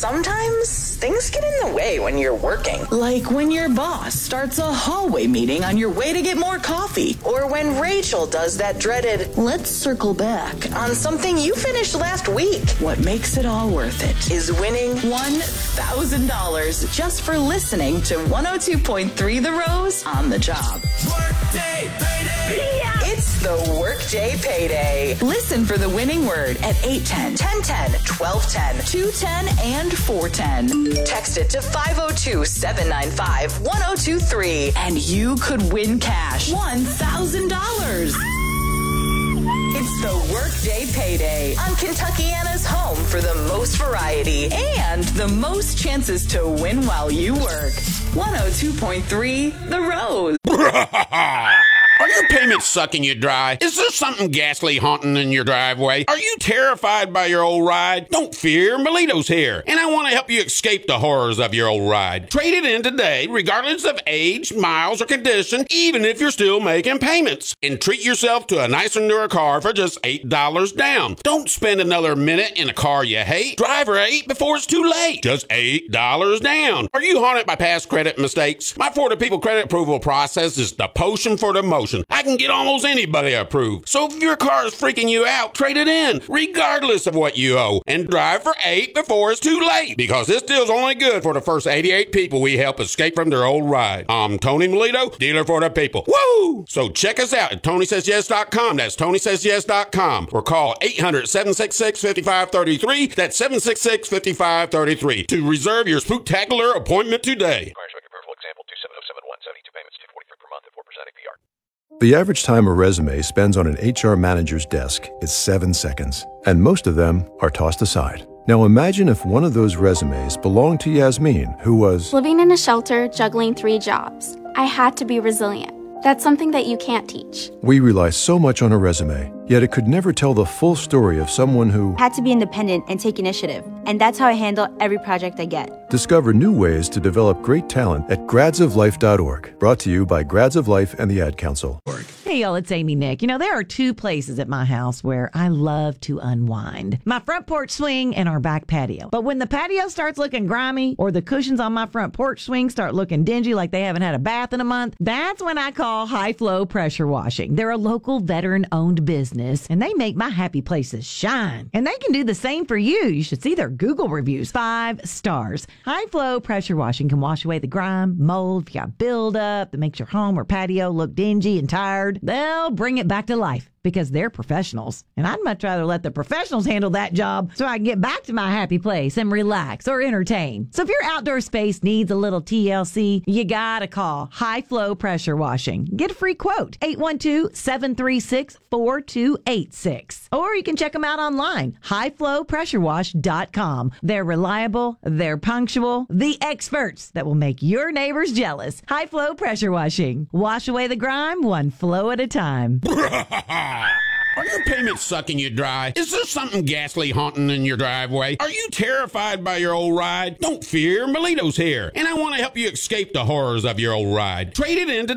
sometimes things get in the way when you're working. Like when your boss starts a hallway meeting on your way to get more coffee. Or when Rachel does that dreaded, let's circle back on something you finished last week. What makes it all worth it is winning $1,000 just for listening to 102.3 The Rose on the job. Workday Payday! Yeah. It's the Workday Payday. Listen for the winning word at 810, 1010, 1210, 210, and 410. Text it to 502-795-1023, and you could win cash. $1,000. It's the Workday Payday on Kentuckiana's home for the most variety and the most chances to win while you work. 102.3 The Rose. Are your payments sucking you dry? Is there something ghastly haunting in your driveway? Are you terrified by your old ride? Don't fear, Melito's here, and I want to help you escape the horrors of your old ride. Trade it in today, regardless of age, miles, or condition, even if you're still making payments. And treat yourself to a nicer, newer car for just $8 down. Don't spend another minute in a car you hate. Drive for 8 before it's too late. Just $8 down. Are you haunted by past credit mistakes? My For the People credit approval process is the potion for the motion. I can get almost anybody approved. So if your car is freaking you out, trade it in, regardless of what you owe, and drive for 8 before it's too late, because this deal's only good for the first 88 people we help escape from their old ride. I'm Tony Melito, dealer for the people. Woo! So check us out at TonySaysYes.com. That's TonySaysYes.com. Or call 800-766-5533. That's 766-5533 to reserve your spooktacular appointment today. The average time a resume spends on an HR manager's desk is 7 seconds, and most of them are tossed aside. Now imagine if one of those resumes belonged to Yasmin, who was living in a shelter, juggling 3 jobs. I had to be resilient. That's something that you can't teach. We rely so much on a resume, yet it could never tell the full story of someone who had to be independent and take initiative. And that's how I handle every project I get. Discover new ways to develop great talent at gradsoflife.org. Brought to you by Grads of Life and the Ad Council. Hey, y'all, it's Amy Nick. You know, there are 2 places at my house where I love to unwind. My front porch swing and our back patio. But when the patio starts looking grimy or the cushions on my front porch swing start looking dingy like they haven't had a bath in a month, that's when I call High Flow Pressure Washing. They're a local veteran-owned business, and they make my happy places shine. And they can do the same for you. You should see their Google reviews. 5 stars. High Flow Pressure Washing can wash away the grime, mold, if you got buildup that makes your home or patio look dingy and tired. They'll bring it back to life because they're professionals. And I'd much rather let the professionals handle that job so I can get back to my happy place and relax or entertain. So if your outdoor space needs a little TLC, you gotta call High Flow Pressure Washing. Get a free quote, 812-736-4286. Or you can check them out online, highflowpressurewash.com. They're reliable, they're punctual, the experts that will make your neighbors jealous. High Flow Pressure Washing. Wash away the grime, one flow at a time. Are your payments sucking you dry? Is there something ghastly haunting in your driveway? Are you terrified by your old ride? Don't fear, Melito's here, and I want to help you escape the horrors of your old ride. Trade it in today.